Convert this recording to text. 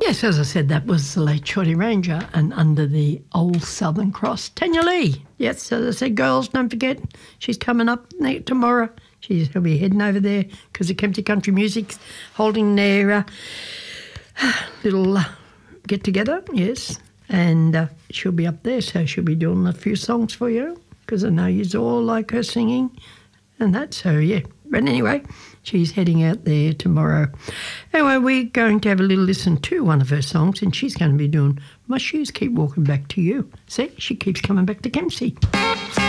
Yes, as I said, that was the late Shorty Ranger and Under the Old Southern Cross. Tanya Lee. Yes, as I said, girls, don't forget, she's coming up tomorrow. She'll be heading over there because the Kempsey Country Music's holding their little get-together, yes. And she'll be up there, so she'll be doing a few songs for you because I know you all like her singing and that, so yeah. But anyway, she's heading out there tomorrow. Anyway, we're going to have a little listen to one of her songs and she's going to be doing My Shoes Keep Walking Back to You. See, she keeps coming back to Kempsey.